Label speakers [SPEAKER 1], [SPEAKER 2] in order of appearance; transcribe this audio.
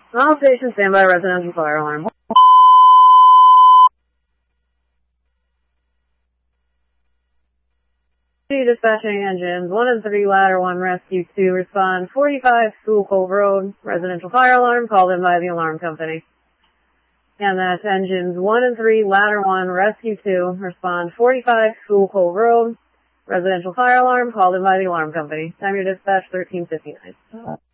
[SPEAKER 1] All stations stand by residential fire alarm. Dispatching engines 1 and 3, ladder 1, rescue 2, respond 45 School Cove Road, residential fire alarm called in by the alarm company. And that's engines 1 and 3, ladder 1, rescue 2, respond 45 School Cove Road, residential fire alarm called in by the alarm company. Time your dispatch 13:59.